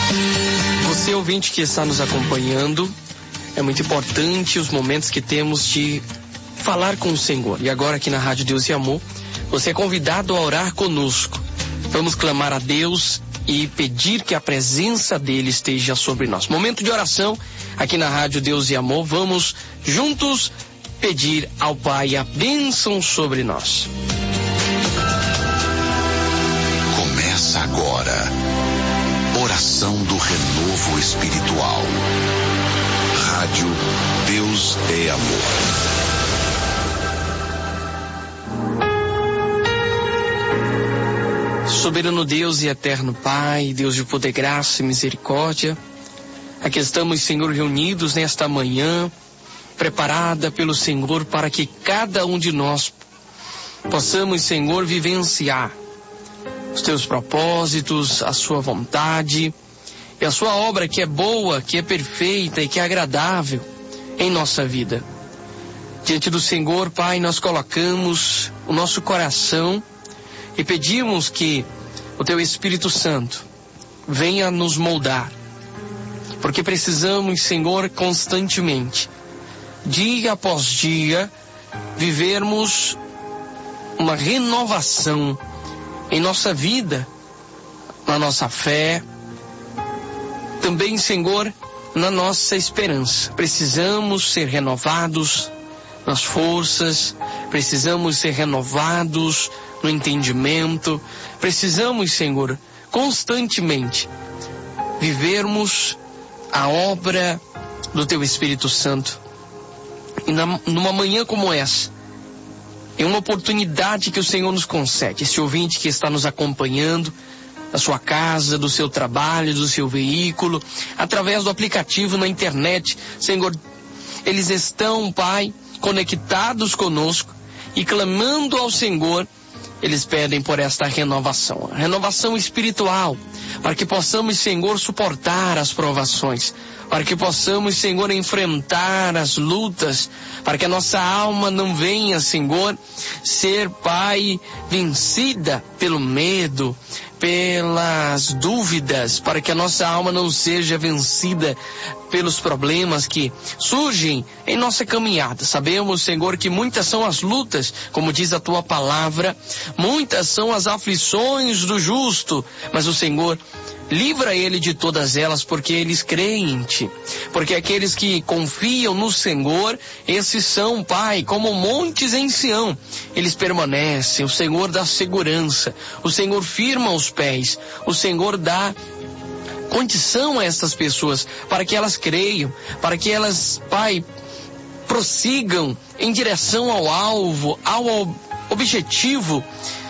Você, ouvinte que está nos acompanhando, é muito importante os momentos que temos de falar com o Senhor. E agora aqui na Rádio Deus e Amor, você é convidado a orar conosco. Vamos clamar a Deus e pedir que a presença dele esteja sobre nós. Momento de oração aqui na Rádio Deus e Amor. Vamos juntos pedir ao Pai a bênção sobre nós. Começa agora. Oração do Renovo Espiritual. Rádio Deus é Amor. Soberano Deus e eterno Pai, Deus de poder, graça e misericórdia, aqui estamos, Senhor, reunidos nesta manhã, preparada pelo Senhor para que cada um de nós possamos, Senhor, vivenciar os teus propósitos, a sua vontade e a sua obra que é boa, que é perfeita e que é agradável em nossa vida. Diante do Senhor, Pai, nós colocamos o nosso coração e pedimos que o Teu Espírito Santo venha nos moldar, porque precisamos, Senhor, constantemente, dia após dia, vivermos uma renovação em nossa vida, na nossa fé, também, Senhor, na nossa esperança. Precisamos ser renovados nas forças, precisamos ser renovados no entendimento, precisamos, Senhor, constantemente vivermos a obra do Teu Espírito Santo. E numa manhã como essa, é uma oportunidade que o Senhor nos concede. Esse ouvinte que está nos acompanhando, da sua casa, do seu trabalho, do seu veículo, através do aplicativo na internet, Senhor, eles estão, Pai, conectados conosco e clamando ao Senhor. Eles pedem por esta renovação, a renovação espiritual, para que possamos, Senhor, suportar as provações, para que possamos, Senhor, enfrentar as lutas, para que a nossa alma não venha, Senhor, ser, Pai, vencida pelo medo, pelas dúvidas, para que a nossa alma não seja vencida pelos problemas que surgem em nossa caminhada. Sabemos, Senhor, que muitas são as lutas, como diz a Tua palavra, muitas são as aflições do justo, mas o Senhor livra ele de todas elas, porque eles creem em Ti. Porque aqueles que confiam no Senhor, esses são, Pai, como montes em Sião. Eles permanecem, o Senhor dá segurança, o Senhor firma os pés, o Senhor dá condição a essas pessoas para que elas creiam, para que elas, Pai, prossigam em direção ao alvo, ao objetivo.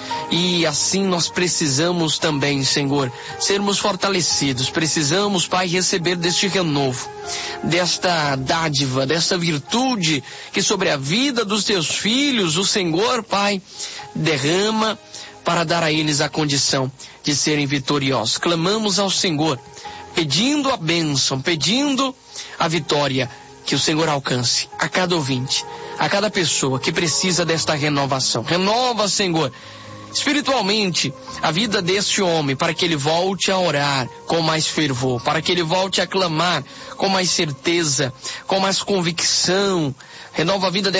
E assim nós precisamos também, Senhor, sermos fortalecidos. Precisamos, Pai, receber deste renovo, desta dádiva, desta virtude que sobre a vida dos Teus filhos, o Senhor, Pai, derrama para dar a eles a condição de serem vitoriosos. Clamamos ao Senhor, pedindo a bênção, pedindo a vitória, que o Senhor alcance a cada ouvinte, a cada pessoa que precisa desta renovação. Renova, Senhor, espiritualmente a vida deste homem, para que ele volte a orar com mais fervor, para que ele volte a clamar com mais certeza, com mais convicção. Renova a vida